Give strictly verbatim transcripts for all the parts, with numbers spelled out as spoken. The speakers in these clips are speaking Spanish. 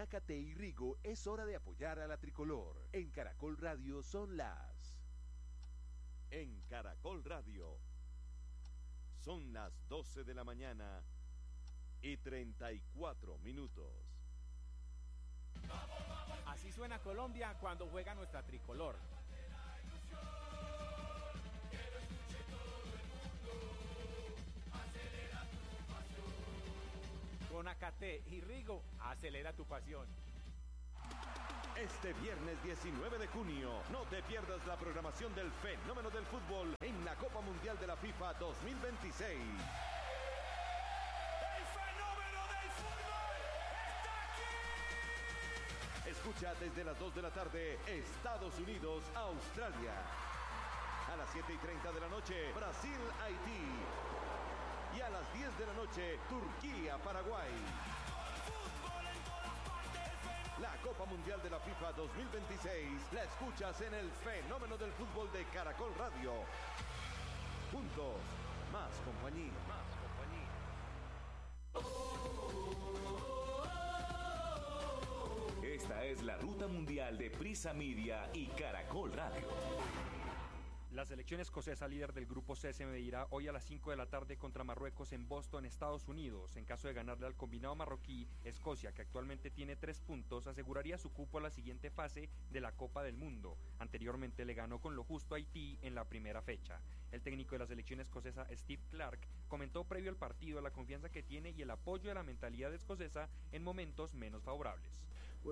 Nácate y Rigo es hora de apoyar a la tricolor. En Caracol Radio son las... En Caracol Radio son las doce de la mañana y treinta y cuatro minutos. Así suena Colombia cuando juega nuestra tricolor. Con Nácate y Rigo, acelera tu pasión. Este viernes diecinueve de junio, no te pierdas la programación del fenómeno del fútbol en la Copa Mundial de la FIFA dos mil veintiséis. ¡El fenómeno del fútbol está aquí! Escucha desde las dos de la tarde, Estados Unidos, Australia. A las siete y treinta de la noche, Brasil, Haití. Y a las diez de la noche, Turquía, Paraguay. La Copa Mundial de la FIFA dos mil veintiséis la escuchas en el fenómeno del fútbol de Caracol Radio. Juntos, más compañía. Más compañía. Esta es la ruta mundial de Prisa Media y Caracol Radio. La selección escocesa, líder del grupo C, se medirá hoy a las cinco de la tarde contra Marruecos en Boston, Estados Unidos. En caso de ganarle al combinado marroquí, Escocia, que actualmente tiene tres puntos, aseguraría su cupo a la siguiente fase de la Copa del Mundo. Anteriormente le ganó con lo justo a Haití en la primera fecha. El técnico de la selección escocesa, Steve Clarke, comentó previo al partido la confianza que tiene y el apoyo de la mentalidad escocesa en momentos menos favorables.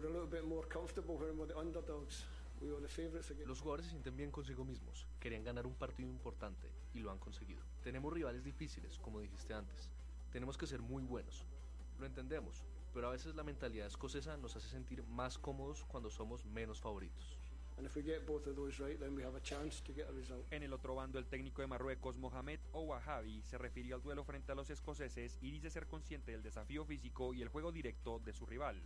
Los jugadores se sienten bien consigo mismos, querían ganar un partido importante y lo han conseguido. Tenemos rivales difíciles, como dijiste antes. Tenemos que ser muy buenos. Lo entendemos, pero a veces la mentalidad escocesa nos hace sentir más cómodos cuando somos menos favoritos. En el otro bando, el técnico de Marruecos, Mohamed Ouahabi, se refirió al duelo frente a los escoceses y dice ser consciente del desafío físico y el juego directo de su rival.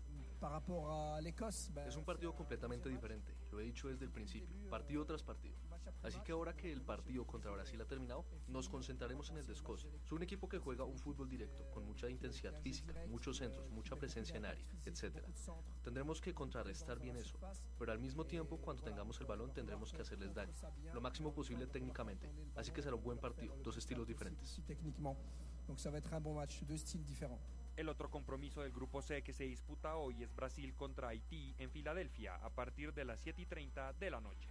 Es un partido completamente diferente, lo he dicho desde el principio, partido tras partido. Así que ahora que el partido contra Brasil ha terminado, nos concentraremos en el de Escocia. Es un equipo que juega un fútbol directo, con mucha intensidad física, muchos centros, mucha presencia en área, etcétera. Tendremos que contrarrestar bien eso, pero al mismo tiempo, cuando tengamos el balón, tendremos que hacerles daño, lo máximo posible técnicamente. Así que será un buen partido, dos estilos diferentes. El otro compromiso del grupo C que se disputa hoy es Brasil contra Haití en Filadelfia a partir de las siete y treinta de la noche.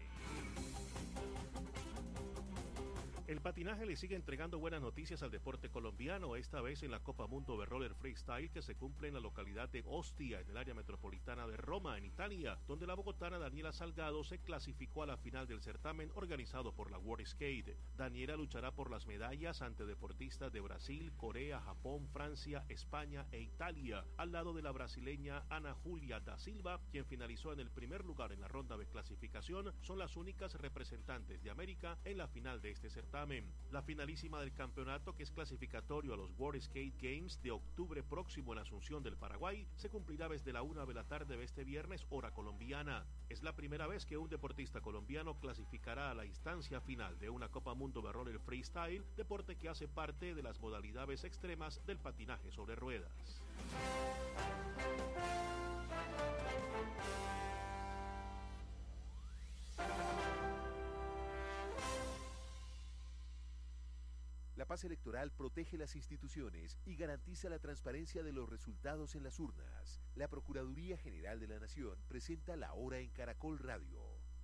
El patinaje le sigue entregando buenas noticias al deporte colombiano, esta vez en la Copa Mundo de Roller Freestyle que se cumple en la localidad de Ostia, en el área metropolitana de Roma, en Italia, donde la bogotana Daniela Salgado se clasificó a la final del certamen organizado por la World Skate. Daniela luchará por las medallas ante deportistas de Brasil, Corea, Japón, Francia, España e Italia, al lado de la brasileña Ana Julia da Silva, quien finalizó en el primer lugar en la ronda de clasificación. Son las únicas representantes de América en la final de este certamen. La finalísima del campeonato, que es clasificatorio a los World Skate Games de octubre próximo en Asunción del Paraguay, se cumplirá desde la una de la tarde de este viernes, hora colombiana. Es la primera vez que un deportista colombiano clasificará a la instancia final de una Copa Mundo de Roller Freestyle, deporte que hace parte de las modalidades extremas del patinaje sobre ruedas. La paz electoral protege las instituciones y garantiza la transparencia de los resultados en las urnas. La Procuraduría General de la Nación presenta la hora en Caracol Radio.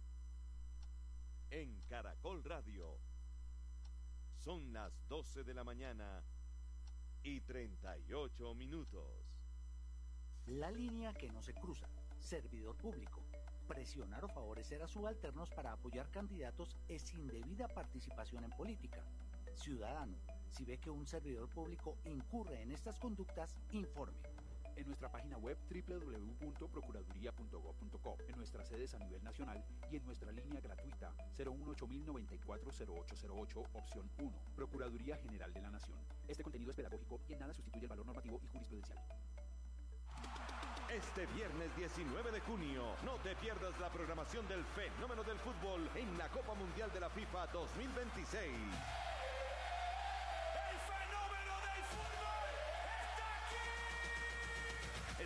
En Caracol Radio son las doce de la mañana y treinta y ocho minutos. La línea que no se cruza. Servidor público. Presionar o favorecer a subalternos para apoyar candidatos es indebida participación en política. Ciudadano, si ve que un servidor público incurre en estas conductas, informe. En nuestra página web doble u doble u doble u punto procuraduría punto gob punto co, en nuestras sedes a nivel nacional y en nuestra línea gratuita cero uno ocho mil noventa y cuatro cero ocho cero ocho, opción uno. Procuraduría General de la Nación. Este contenido es pedagógico y en nada sustituye el valor normativo y jurisprudencial. Este viernes diecinueve de junio, no te pierdas la programación del fenómeno del fútbol en la Copa Mundial de la FIFA dos mil veintiséis.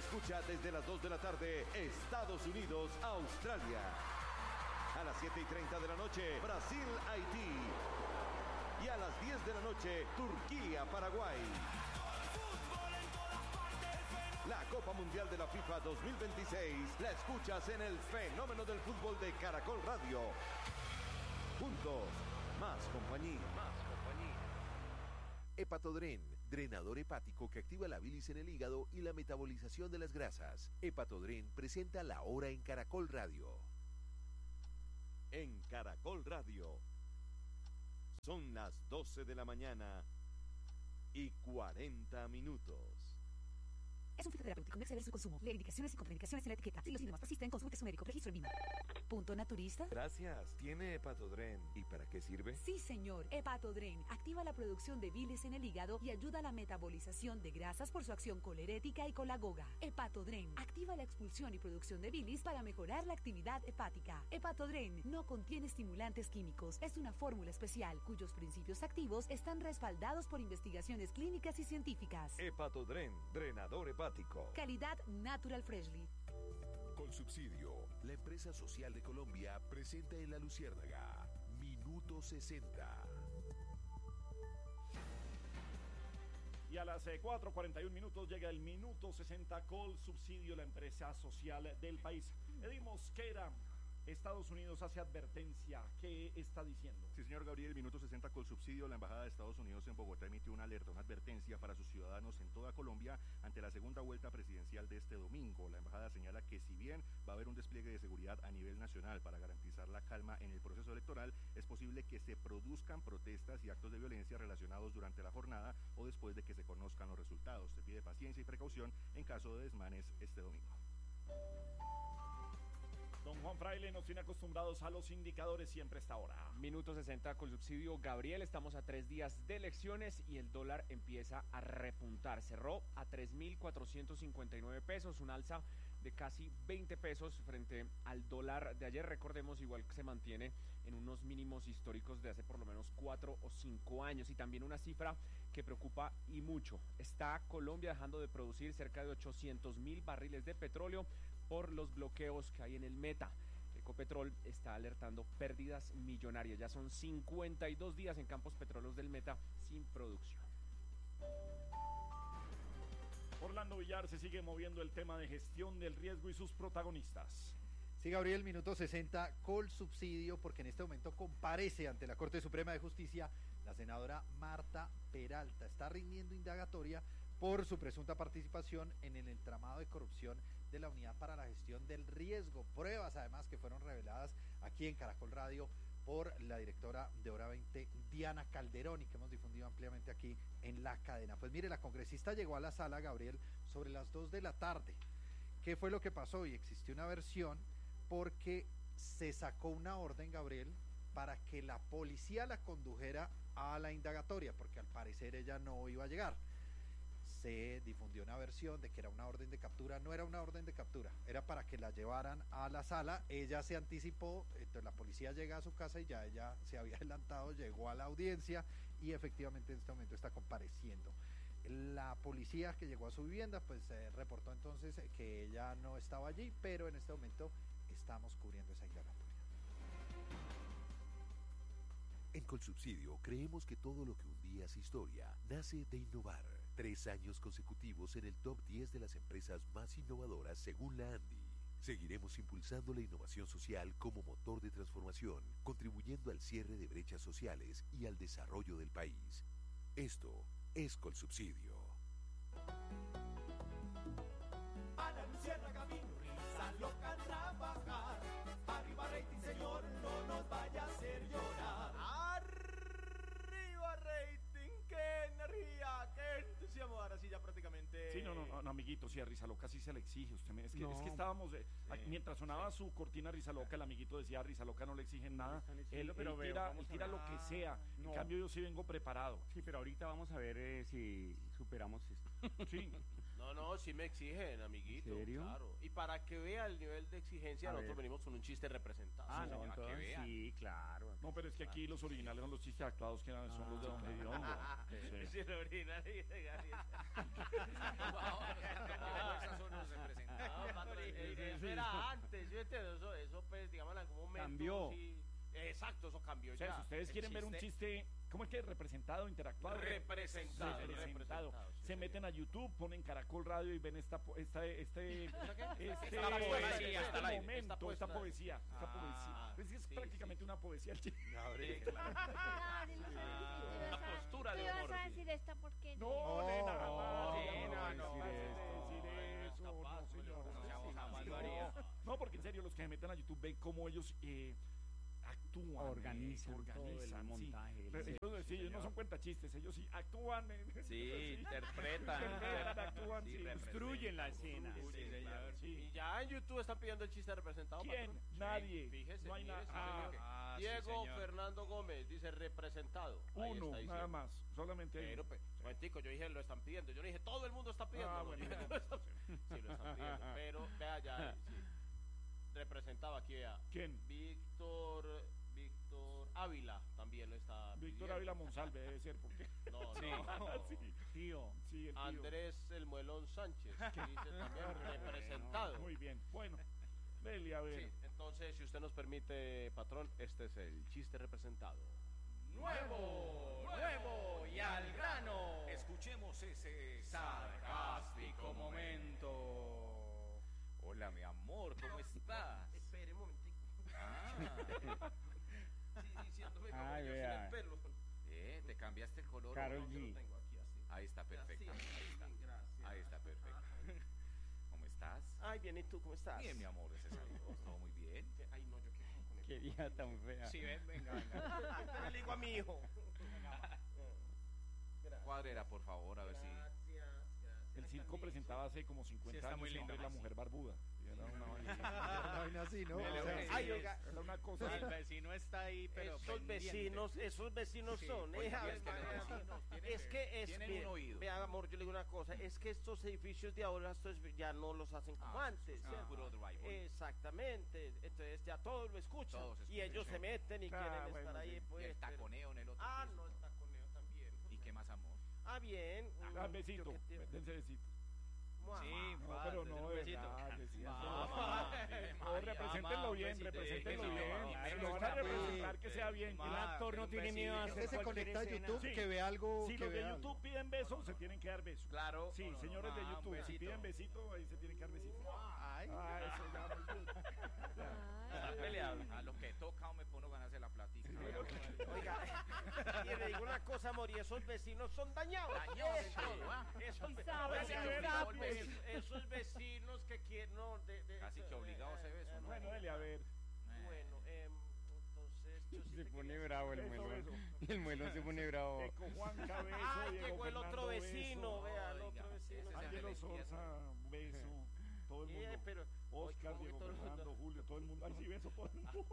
Escucha desde las dos de la tarde Estados Unidos, Australia. A las siete y treinta de la noche, Brasil, Haití. Y a las diez de la noche, Turquía, Paraguay. La Copa Mundial de la FIFA dos mil veintiséis la escuchas en el fenómeno del fútbol de Caracol Radio. Juntos, más compañía. Más compañía. Hepatodren, drenador hepático que activa la bilis en el hígado y la metabolización de las grasas. Hepatodren presenta La Hora en Caracol Radio. En Caracol Radio. Son las doce de la mañana y cuarenta minutos. Es un fitoterapéutico, no exceder su consumo. Lee indicaciones y contraindicaciones en la etiqueta. Si los síntomas persisten, consulte a su médico. Registro en Vima. Punto naturista. Gracias. Tiene Hepatodren. ¿Y para qué sirve? Sí, señor. Hepatodren activa la producción de bilis en el hígado y ayuda a la metabolización de grasas por su acción colerética y colagoga. Hepatodren activa la expulsión y producción de bilis para mejorar la actividad hepática. Hepatodren no contiene estimulantes químicos. Es una fórmula especial cuyos principios activos están respaldados por investigaciones clínicas y científicas. Hepatodren, drenador hepático. Calidad Natural Freshly. Colsubsidio, la empresa social de Colombia, presenta en La Luciérnaga Minuto sesenta. Y a las eh, cuatro cuarenta y un minutos llega el Minuto sesenta Colsubsidio, la empresa social del país. Eddie Mosquera, Estados Unidos hace advertencia. ¿Qué está diciendo? Sí, señor Gabriel, Minuto sesenta Colsubsidio. La Embajada de Estados Unidos en Bogotá emitió una alerta, una advertencia para sus ciudadanos en toda Colombia ante la segunda vuelta presidencial de este domingo. La Embajada señala que si bien va a haber un despliegue de seguridad a nivel nacional para garantizar la calma en el proceso electoral, es posible que se produzcan protestas y actos de violencia relacionados durante la jornada o después de que se conozcan los resultados. Se pide paciencia y precaución en caso de desmanes este domingo. Don Juan Fraile nos tiene acostumbrados a los indicadores siempre a esta hora. Minuto sesenta con subsidio. Gabriel, estamos a tres días de elecciones y el dólar empieza a repuntar. Cerró a tres mil cuatrocientos cincuenta y nueve pesos, un alza de casi veinte pesos frente al dólar de ayer. Recordemos, igual que se mantiene en unos mínimos históricos de hace por lo menos cuatro o cinco años. Y también una cifra que preocupa y mucho. Está Colombia dejando de producir cerca de ochocientos mil barriles de petróleo por los bloqueos que hay en el Meta. Ecopetrol está alertando pérdidas millonarias. Ya son cincuenta y dos días en Campos Petróleos del Meta sin producción. Orlando Villar, se sigue moviendo el tema de gestión del riesgo y sus protagonistas. Sí, Gabriel, Minuto sesenta Colsubsidio, porque en este momento comparece ante la Corte Suprema de Justicia la senadora Marta Peralta. Está rindiendo indagatoria por su presunta participación en el entramado de corrupción de la Unidad para la Gestión del Riesgo. Pruebas, además, que fueron reveladas aquí en Caracol Radio por la directora de Hora veinte, Diana Calderón, y que hemos difundido ampliamente aquí en la cadena. Pues mire, la congresista llegó a la sala, Gabriel, sobre las dos de la tarde. ¿Qué fue lo que pasó? Y existió una versión porque se sacó una orden, Gabriel, para que la policía la condujera a la indagatoria, porque al parecer ella no iba a llegar. Se difundió una versión de que era una orden de captura. No era una orden de captura, era para que la llevaran a la sala. Ella se anticipó, entonces la policía llega a su casa y ya ella se había adelantado, llegó a la audiencia y efectivamente en este momento está compareciendo. La policía que llegó a su vivienda pues eh, reportó entonces que ella no estaba allí, pero en este momento estamos cubriendo esa indagatoria. En Colsubsidio creemos que todo lo que un día es historia nace de innovar. Tres años consecutivos en el top diez de las empresas más innovadoras según la ANDI. Seguiremos impulsando la innovación social como motor de transformación, contribuyendo al cierre de brechas sociales y al desarrollo del país. Esto es Colsubsidio. A la Luciérnaga vino risa loca a trabajar. Arriba rating, señor, no nos vaya a hacer llorar. Arriba rating, qué energía, qué entusiasmo. Ahora sí ya prácticamente. Sí, no, no, no, amiguito, sí, a Risa Loca sí se le exige. Usted me, es, que, No. es que estábamos, eh, Sí. mientras sonaba su cortina Risa Loca, el amiguito decía, a Risa Loca no le exigen nada. están Él, exigiendo, pero él veo, tira, vamos él a tira ver. lo que sea. No. En cambio, yo sí vengo preparado. Sí, pero ahorita vamos a ver eh, si superamos esto. Sí. No, no, sí me exigen, amiguito. ¿En serio? Claro. Y para que vea el nivel de exigencia, A nosotros ver. venimos con un chiste representado. Ah, Sí, no, para que entonces vea. sí, claro. No, pero es que aquí los originales son los chistes actuados que eran- son los de Don Hediondo. Sí. Sí, el original y de Gabriel. Wow, esas son unos momento Cambió. sí. Exacto, eso cambió O sea, ya. si ustedes El quieren ver un chiste, ¿cómo es que representado, interactuado? Representado, Representado. representado, sí, Se meten a YouTube, ponen Caracol Radio y ven esta, po- esta, este, este, este, Esta poesía, este esta live, momento, esta esta poesía. poesía, esta Ah, poesía. Pues es sí, prácticamente una poesía el chiste. La postura de ¿Tú humor. vas a decir esta porque No, nena, jamás. Nena, no, no, decir decir eso, no, señora. No, no, porque en serio, los que se meten a YouTube ven cómo ellos eh, actúan, Organizan eh, todo el organizan, sí. montaje, el Pero set, ellos, sí, ellos no señor. son cuentachistes, ellos sí actúan. eh, Sí, interpretan. interpretan, actúan, Sí, sí. representan. la escena. Sí, señor. Sí. Y ya en YouTube están pidiendo el chiste representado. ¿Quién? patrón. Nadie. Fíjese, No hay mire, nada. sí, Ah, señor. ah, sí, Diego señor. Fernando Gómez dice representado. Ahí Uno, está diciendo. nada más, solamente hay Pero, uno. pe- momentico, yo dije lo están pidiendo. Yo no dije todo el mundo está pidiendo. Ah, no, bueno. dije, lo están- sí, lo están pidiendo. Pero vea ya, eh, sí. Representado aquí, vea. ¿Quién? Víctor, Víctor Ávila también lo está Víctor pidiendo. Ávila Monsalve debe ser, porque. No, no. Sí. Sí. Tío. Sí, el tío. Andrés El Muelón Sánchez dice también representado. Muy bien, bueno. Dele a ver. Sí, entonces, si usted nos permite, patrón, este es el chiste representado. Nuevo, nuevo y al grano. Escuchemos ese sarcástico momento. Hola, mi amor, ¿cómo estás? Espere un momentico. Ah. Sí, diciéndome como Ay, yo sin vea. el pelo. Eh, ¿te cambiaste el color? Karol ¿o no? Yo G. lo tengo aquí así. Ahí está, perfecto. Así, Ahí está. sí, gracias. Ahí está, perfecto. ¿Cómo estás? Ay, bien, ¿y tú cómo estás? Bien, mi amor, ese saludo. Todo muy bien. Ay, no, yo qué hago con el Qué vieja tan fea. Sí, ven, venga, venga. Pero le digo a mi hijo. Cuadrera, por favor, a ver si... El circo presentaba hace como Sí, cincuenta está años muy lindo. siempre la mujer barbuda. Y era una vaina así. Una vaina así, ¿no? Era O sea, una- Ay, oiga. Era una cosa. El vecino está ahí, pero Esos pendiente. vecinos, esos vecinos Sí, son, oye, eh, a es ver, que los vea, vecinos tienen- es que es, tienen mire, un oído. vea, amor, yo le digo una cosa, es que estos edificios de ahora estos ya no los hacen como Ah, antes, ah, ¿cierto? puro drywall. Exactamente, entonces ya todos lo escuchan Todos y escuchan, ellos sí. se meten y Ah, quieren bueno, estar ahí, sí. pues. Y el pero- taconeo en el otro Ah, piso. no, el taconeo también. ¿Y qué más, amor? Ah, bien. Ah, mm, besito. yo qué te- Dense besito. Mua, Sí, No, va, pero denle no, un de besito. verdad, que sí, Mamá, eso- mamá, No, represéntenlo mamá, bien, besito, represéntenlo besito, bien. mamá, Si besito, lo van a besito. representar, que sea bien. Mamá, El actor no un tiene miedo a besito. hacer Usted se cualquier conecta a escena. YouTube, Sí. que ve algo, Si que los de vea algo. YouTube piden besos, se tienen que dar besos. Claro. Sí, No, no, señores no, de ah, un YouTube, si besito. piden besito, ahí se tienen que dar besito. Ay. Ah, eso ya, muy bien. Está peleado. A lo que toca o me pongo ganas de la platica. Oiga, y le digo una cosa, amor, y esos vecinos son dañados. Dañados en Eso, todo, ¿ah? esos, ve- Saben, oiga, saben. esos- esos vecinos que quieren, no, de, de- Casi que obligados se beso, ¿no? Bueno, dele a ver. Bueno, em, entonces yo sí Se te pone quería bravo el Eso, muelón. eso. El muelón se pone bravo. Eco Juan Cabezo, Ah, Diego llegó el otro Fernando vecino, Beso, vea, el Oiga, otro vecino. ese es el Angelo de la Sosa, Beso, todo el Eh, mundo. pero, Oscar, ¿cómo que Diego todo el mundo? Fernando, Julio, todo el mundo. Ay, sí, Beso, todo el mundo.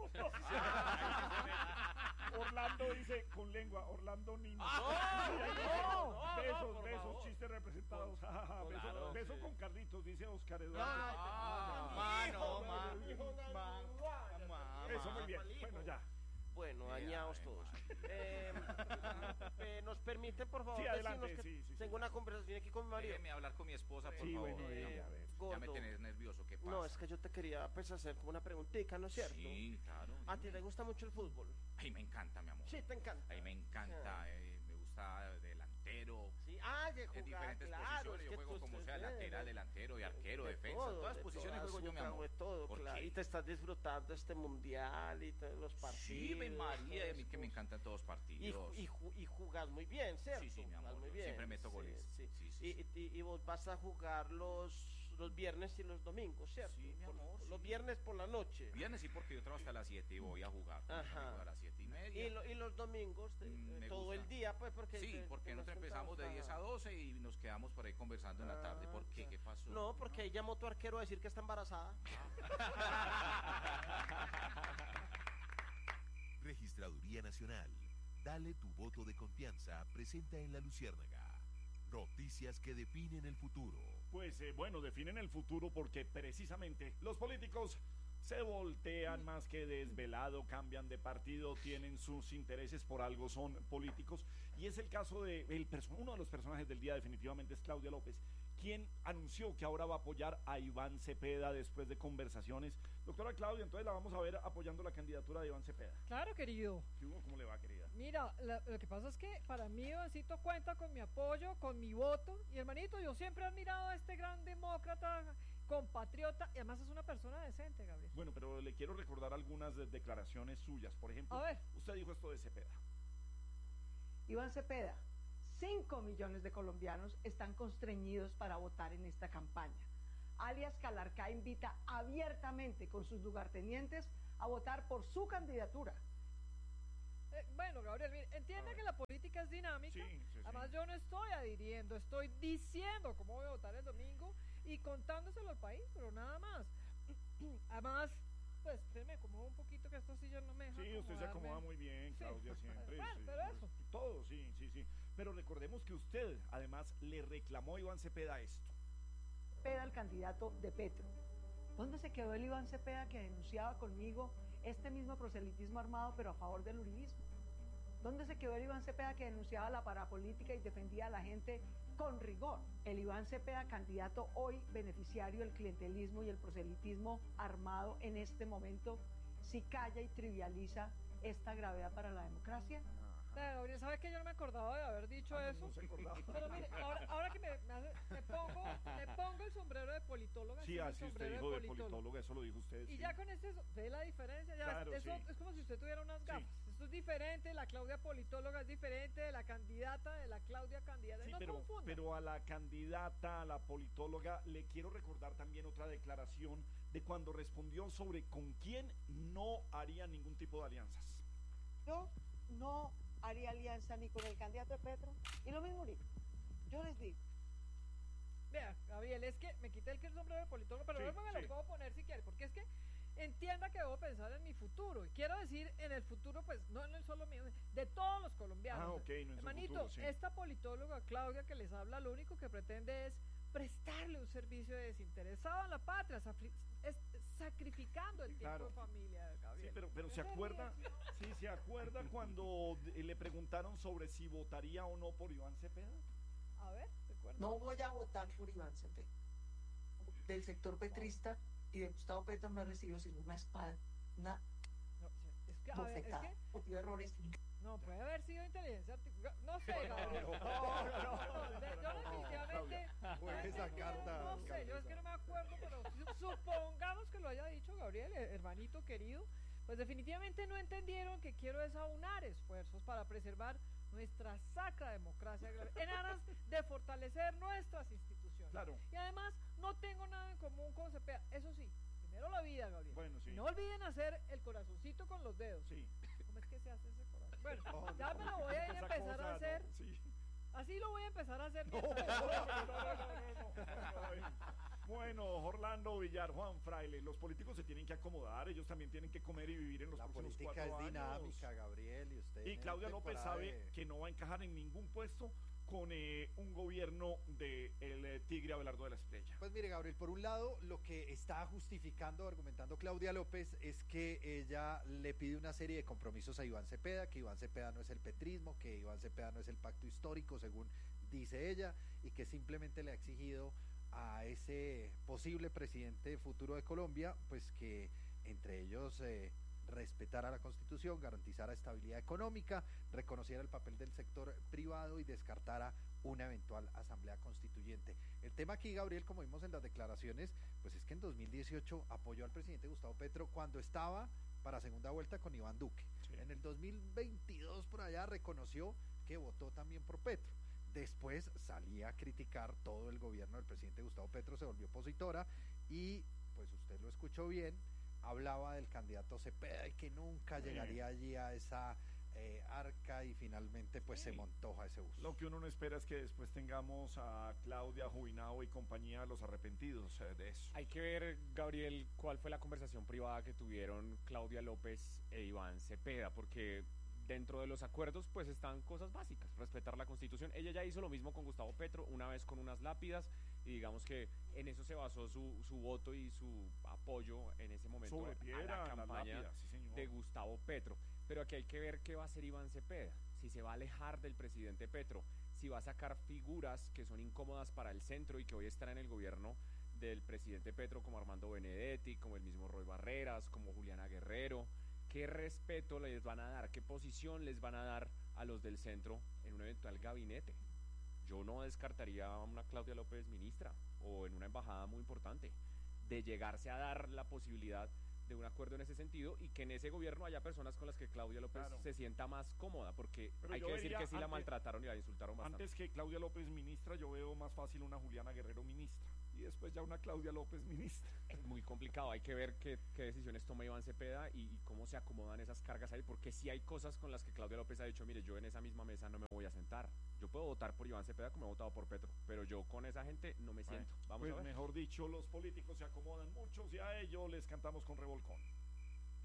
Orlando dice con lengua, Orlando Niño. Ah, Sí, no, ahí dice, no, no, besos, por besos, favor. chistes representados. ja, ja, ja, beso, Claro, beso sí. con Carlitos, dice Oscar Eduardo. Ah, Hijo, mano, ma- hijo, ma- ma- ma- Eso, muy ma- bien. hijo. Bueno, ya. Bueno, Sí, dañados ay, todos. madre. Eh, eh, ¿Nos permiten, por favor, Sí, adelante, vecinos, que sí, sí, sí. tengo una conversación aquí con mi marido? Déjeme hablar con mi esposa, por Sí, favor. bueno, Ya- dele, a ver. Ya me Gordo. tenés nervioso, ¿qué pasa? No, es que yo te quería pues hacer como una preguntita, ¿no es cierto? Sí, claro. ¿A ti te gusta mucho el fútbol? Ay, me encanta, mi amor. Sí, te encanta. Ay, me encanta. eh, me gusta delantero. Sí, ah, de En jugar, diferentes claro, posiciones. es Yo que juego tú- como tú- sea, eh, lateral, de- delantero y arquero, de defensa. todo, En todas de posiciones todas, juego yo, mi juego amor. de todo, ¿Por claro. qué? Y te estás disfrutando este mundial y todos los partidos. Sí, me María, y a mí que me cosas. encantan todos los Y, partidos. ju- y, ju- y jugás muy bien, ¿cierto? Sí, sí, mi Jugás amor, muy yo bien. siempre meto sí, goles. sí. Sí, sí, Y, y- y vos vas a jugar los, los viernes y los domingos, ¿cierto? Sí, mi Por- amor, Los sí. viernes por la noche. Viernes sí, porque yo trabajo hasta las siete y voy a jugar. con mis Ajá. amigos a las siete y media. Y, lo- y los domingos, te- Mm, me todo gusta. el día, pues, porque... Sí, te- porque te nosotros nos empezamos de juntamos, diez a ajá. doce y nos quedamos por ahí conversando en la tarde. ¿Por qué? Ah, ¿Qué pasó? No, porque ahí llamó tu arquero a decir que está embarazada. Registraduría Nacional. Dale tu voto de confianza. Presenta en La Luciérnaga. Noticias que definen el futuro. Pues eh, bueno, definen el futuro porque precisamente los políticos se voltean más que desvelado, cambian de partido, tienen sus intereses por algo, son políticos. Y es el caso de el perso- uno de los personajes del día definitivamente es Claudia López, quien anunció que ahora va a apoyar a Iván Cepeda después de conversaciones. Doctora Claudia, entonces la vamos a ver apoyando la candidatura de Iván Cepeda. Claro, querido. ¿Cómo le va, querida? Mira, la, lo que pasa es que para mí Ivancito cuenta con mi apoyo, con mi voto. Y hermanito, yo siempre he admirado a este gran demócrata, compatriota, y además es una persona decente, Gabriel. Bueno, pero le quiero recordar algunas de declaraciones suyas. Por ejemplo, a ver. Usted dijo esto de Cepeda. Iván Cepeda, cinco millones de colombianos están constreñidos para votar en esta campaña. Alias Calarcá invita abiertamente con sus lugartenientes a votar por su candidatura. Eh, bueno, Gabriel, mire, entiende que la política es dinámica. Sí, sí, Además, sí. yo no estoy adhiriendo, estoy diciendo cómo voy a votar el domingo y contándoselo al país, pero nada más. Además, pues, me acomodo un poquito que esto sí yo no me deja. Sí, usted se acomoda muy bien, Claudia, sí. siempre. Bueno, sí, pero eso. Todo, sí, sí, sí. Pero recordemos que usted, además, le reclamó a Iván Cepeda esto. Cepeda, el candidato de Petro. ¿Dónde se quedó el Iván Cepeda que denunciaba conmigo este mismo proselitismo armado pero a favor del uribismo? ¿Dónde se quedó el Iván Cepeda que denunciaba la parapolítica y defendía a la gente con rigor? El Iván Cepeda, candidato hoy beneficiario del clientelismo y el proselitismo armado en este momento, si calla y trivializa esta gravedad para la democracia. Pero, Gabriel, ¿sabes que yo no me acordaba de haber dicho Ah, no, eso? no se acordaba. Pero mire, ahora, ahora que me, me, hace, me, pongo, me pongo el sombrero de politóloga. Sí, así usted dijo de politóloga, eso lo dijo usted. Y sí. ya con este, ¿ve la diferencia? Ya, Claro, eso sí. es como si usted tuviera unas gafas. Sí. Esto es diferente, la Claudia politóloga es diferente de la candidata, de la Claudia candidata. Sí, no pero, confunda. pero a la candidata, a la politóloga, le quiero recordar también otra declaración de cuando respondió sobre con quién no haría ningún tipo de alianzas. Yo no haría alianza ni con el candidato de Petro, y lo mismo ahorita. Yo les digo. Vea, Gabriel, es que me quité el sombrero de politólogo, pero Sí, luego me sí. lo puedo poner si quiere, porque es que entienda que debo pensar en mi futuro. Y quiero decir en el futuro, pues, no en el solo mío, de todos los colombianos. Ah, ok, no en su Hermanito, futuro, sí. esta politóloga Claudia que les habla, lo único que pretende es prestarle un servicio desinteresado a la patria, safri- es, sacrificando el Claro. tiempo de familia, Gabriel. Sí, pero, pero se Esa es acuerda, mi acción. sí, se acuerda cuando de- le preguntaron sobre si votaría o no por Iván Cepeda. A ver, recuerda. No voy a votar por Iván Cepeda. Del sector petrista y de Gustavo Petro no he recibido sino una espada, una No, es que, a ver, es bofetada, que cometido errores. no, puede haber sido inteligencia artificial. No sé, Gabriel. No, no, no, No, de- yo definitivamente. Juegue esa no, carta, No sé, yo es que no me acuerdo, pero su- supongamos que lo haya dicho Gabriel, eh, hermanito querido. Pues definitivamente no entendieron que quiero es aunar esfuerzos para preservar nuestra sacra democracia en aras de fortalecer nuestras instituciones. Claro. Y además no tengo nada en común con Cepeda. Eso sí, primero la vida, Gabriel. Bueno, sí. No olviden hacer el corazoncito con los dedos. Sí. ¿Cómo es que se hace ese corazón? Bueno, No, ya no, me lo voy a esa empezar cosa, a hacer. no, sí. Así lo voy a empezar a hacer. No, no, mientras- no, no, no, no, no. Bueno, Orlando Villar, Juan Fraile, los políticos se tienen que acomodar, ellos también tienen que comer y vivir en los La próximos política cuatro es años. dinámica, Gabriel, y usted. Y en Claudia López temporada sabe de- que no va a encajar en ningún puesto con eh, un gobierno de el eh, Tigre Abelardo de la Estrella. Pues mire, Gabriel, por un lado, lo que está justificando, argumentando Claudia López es que ella le pide una serie de compromisos a Iván Cepeda, que Iván Cepeda no es el petrismo, que Iván Cepeda no es el pacto histórico, según dice ella, y que simplemente le ha exigido a ese posible presidente futuro de Colombia, pues que entre ellos eh, respetara la Constitución, garantizara estabilidad económica, reconociera el papel del sector privado y descartara una eventual asamblea constituyente. El tema aquí, Gabriel, como vimos en las declaraciones, pues es que en dos mil dieciocho apoyó al presidente Gustavo Petro cuando estaba para segunda vuelta con Iván Duque. Sí. En el dos mil veintidós por allá reconoció que votó también por Petro. Después salía a criticar todo el gobierno del presidente Gustavo Petro, se volvió opositora y, pues usted lo escuchó bien, hablaba del candidato Cepeda y que nunca Sí. llegaría allí a esa eh, arca y finalmente pues Sí. se montó a ese bus. Lo que uno no espera es que después tengamos a Claudia Jubinao y compañía los arrepentidos eh, de eso. Hay que ver, Gabriel, cuál fue la conversación privada que tuvieron Claudia López e Iván Cepeda, porque dentro de los acuerdos pues están cosas básicas, respetar la Constitución. Ella ya hizo lo mismo con Gustavo Petro, una vez con unas lápidas, y digamos que en eso se basó su, su voto y su apoyo en ese momento Sobre a piedra, la las campaña lápidas, sí, señor. de Gustavo Petro. Pero aquí hay que ver qué va a hacer Iván Cepeda, si se va a alejar del presidente Petro, si va a sacar figuras que son incómodas para el centro y que hoy están en el gobierno del presidente Petro, como Armando Benedetti, como el mismo Roy Barreras, como Juliana Guerrero. ¿Qué respeto les van a dar? ¿Qué posición les van a dar a los del centro en un eventual gabinete? Yo no descartaría a una Claudia López ministra o en una embajada muy importante, de llegarse a dar la posibilidad de un acuerdo en ese sentido y que en ese gobierno haya personas con las que Claudia López Claro. se sienta más cómoda, porque Pero hay yo que decir vería que sí la antes- maltrataron y la insultaron bastante. Antes que Claudia López ministra, yo veo más fácil una Juliana Guerrero ministra. Y después ya una Claudia López ministra. Es muy complicado, hay que ver qué, qué decisiones toma Iván Cepeda y, y cómo se acomodan esas cargas ahí, porque sí hay cosas con las que Claudia López ha dicho, mire, yo en esa misma mesa no me voy a sentar. Yo puedo votar por Iván Cepeda como he votado por Petro, pero yo con esa gente no me siento. Vamos Pues a ver. mejor dicho, los políticos se acomodan muchos y a ellos les cantamos con revolcón.